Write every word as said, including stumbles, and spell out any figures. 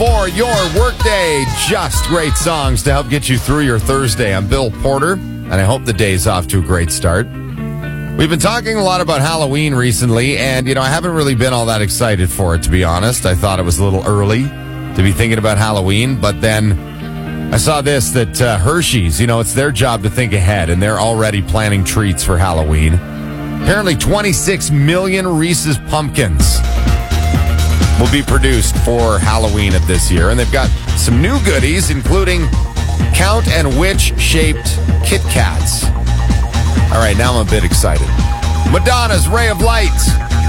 for your workday. Just great songs to help get you through your Thursday. I'm Bill Porter, and I hope the day's off to a great start. We've been talking a lot about Halloween recently, and, you know, I haven't really been all that excited for it, to be honest. I thought it was a little early to be thinking about Halloween, but then I saw this, that uh, Hershey's, you know, it's their job to think ahead, and they're already planning treats for Halloween. Apparently twenty-six million Reese's Pumpkins will be produced for Halloween of this year, and they've got some new goodies, including Count and Witch-shaped Kit Kats. All right, now I'm a bit excited. Madonna's Ray of Light.